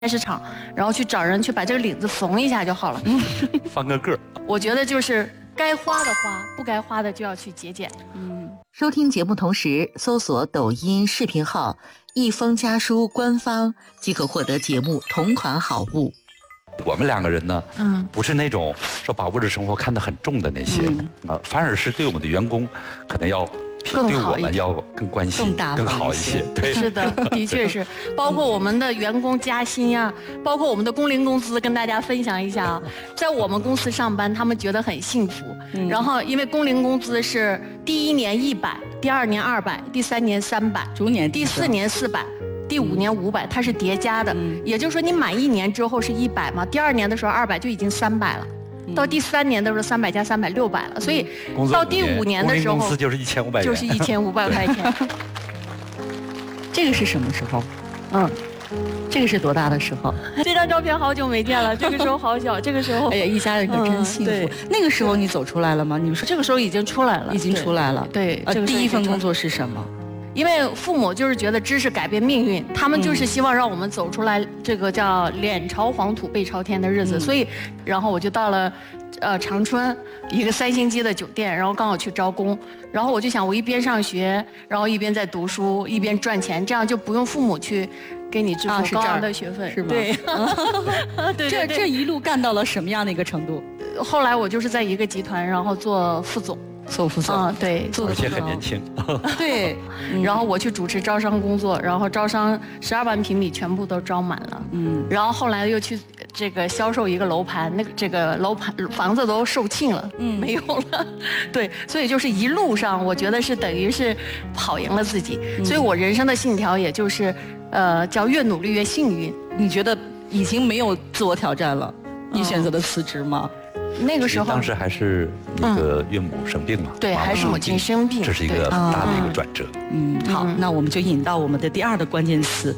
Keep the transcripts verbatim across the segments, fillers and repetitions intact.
菜市场，然后去找人去把这个领子缝一下就好了。 翻个个儿。 我觉得就是该花的花，不该花的就要去节俭。 嗯，收听节目同时搜索抖音视频号“一封家书”官方，即可获得节目同款好物。 我们两个人呢， 嗯， 不是那种说把物质生活看得很重的那些，啊、 嗯， 反而是对我们的员工可能要对我们要更关心、 更大更好一些。对， 是的，的确是，包括我们的员工加薪呀、啊，包括我们的工龄工资，跟大家分享一下啊。在我们公司上班，他们觉得很幸福。嗯、然后，因为工龄工资是第一年一百，第二年二百，第三年三百， 逐年第四年四百。第五年五百，它是叠加的，嗯、也就是说你满一年之后是一百嘛，第二年的时候二百就已经三百了，嗯、到第三年的时候三百加三百六百了，所以到第五年的时候， 工资就是一千五百， 就是一千五百块钱。 这个是什么时候？嗯，这个是多大的时候？ 这张照片好久没见了，这个时候好小，这个时候， 哎呀，一家人可真幸福。嗯、那个时候你走出来了吗？你们说这个时候已经出来了， 已经出来了。 对， 呃，第一份工作是什么？ 因为父母就是觉得知识改变命运，他们就是希望让我们走出来这个叫脸朝黄土背朝天的日子，嗯、所以，然后我就到了，呃长春一个三星级的酒店，然后刚好去招工，然后我就想我一边上学，然后一边在读书，一边赚钱，这样就不用父母去给你支付高昂的学费， 啊、是吗？ 对，对这这一路干到了什么样的一个程度？ 后来我就是在一个集团，然后做副总。 做副总， 嗯，对，做而且很年轻， 对， 嗯、然后我去主持招商工作，然后招商十二万平米全部都招满了，嗯，然后后来又去这个销售一个楼盘，那个这个楼盘房子都售罄了，嗯，没有了，对，所以就是一路上我觉得是等于是跑赢了自己，嗯、所以我人生的信条也就是，呃，叫越努力越幸运。 你觉得已经没有自我挑战了，你选择了辞职吗？ 嗯那个时候， 当时还是那个岳母生病嘛， 嗯、对，还是母亲生病， 这是一个很大的一个转折。 嗯，好，那我们就引到我们的第二个关键词。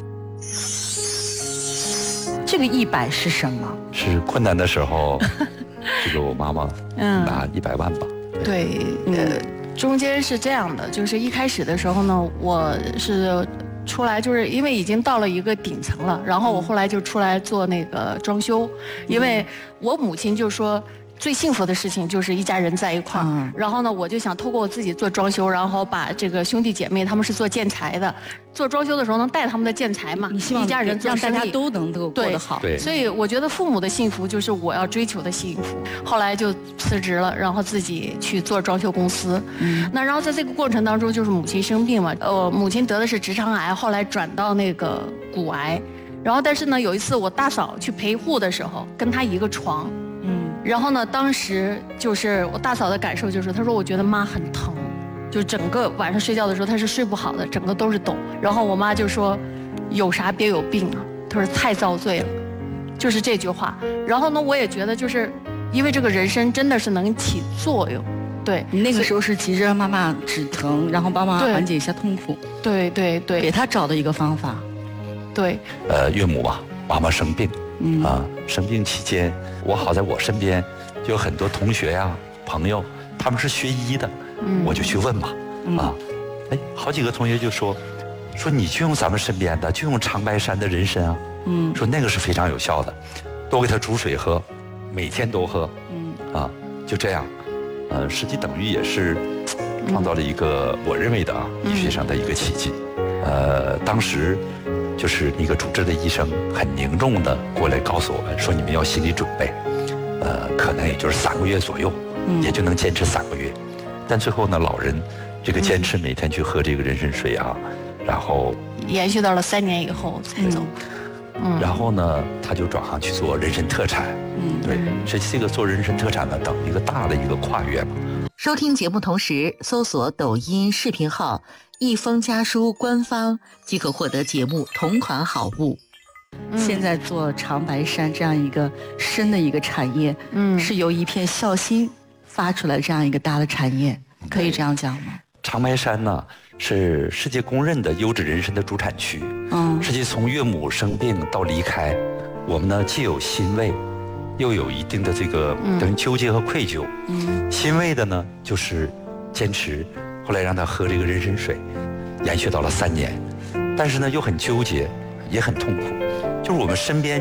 这个一百是什么？ 是困难的时候，这个我妈妈拿一百万吧。 嗯、对，呃，中间是这样的，就是一开始的时候呢，我是。出来就是因为已经到了一个顶层了，然后我后来就出来做那个装修，因为我母亲就说最幸福的事情就是一家人在一块儿，嗯、然后呢，我就想透过我自己做装修，然后把这个兄弟姐妹他们是做建材的，做装修的时候能带他们的建材嘛， 你希望一家人让大家都能够过得好， 对， 所以我觉得父母的幸福就是我要追求的幸福。后来就辞职了，然后自己去做装修公司。嗯，那然后在这个过程当中，就是母亲生病嘛，呃，母亲得的是直肠癌，后来转到那个骨癌，然后但是呢，有一次我大嫂去陪护的时候，跟她一个床。嗯，然后呢，当时就是我大嫂的感受就是，她说我觉得妈很疼，就整个晚上睡觉的时候她是睡不好的，整个都是抖。然后我妈就说，有啥别有病啊，她说太遭罪了，就是这句话。然后呢，我也觉得就是因为这个人参真的是能起作用，对。 你那个时候是急着妈妈止疼，然后帮妈妈缓解一下痛苦， 对对对， 给她找的一个方法， 对。 呃，岳母吧，妈妈生病。嗯啊，生病期间，我好在我身边就有很多同学呀、朋友，他们是学医的，嗯、我就去问嘛，嗯、啊，哎，好几个同学就说，说你就用咱们身边的，就用长白山的人参啊，嗯，说那个是非常有效的，多给他煮水喝，每天都喝，嗯啊，就这样，呃，实际等于也是创造了一个我认为的啊医学上的一个奇迹，呃，当时。就是那个主治的医生很凝重的过来告诉我们说，你们要心理准备，呃，可能也就是三个月左右，嗯、也就能坚持三个月。但最后呢，老人这个坚持每天去喝这个人参水啊，嗯、然后延续到了三年以后才走。 嗯，然后呢，他就转行去做人参特产。嗯，对，这这个做人参特产呢，等一个大的一个跨越嘛。 收听节目同时搜索抖音视频号一封家书官方，即可获得节目同款好物。嗯、现在做长白山这样一个深的一个产业，嗯，是由一片孝心发出来这样一个大的产业，可以这样讲吗？ 长白山呢是世界公认的优质人参的主产区，嗯，实际从岳母生病到离开，我们呢既有欣慰，又有一定的这个等于纠结和愧疚。嗯，欣慰的呢就是坚持，后来让他喝这个人参水，延续到了三年，但是呢又很纠结，也很痛苦。 就是我们身边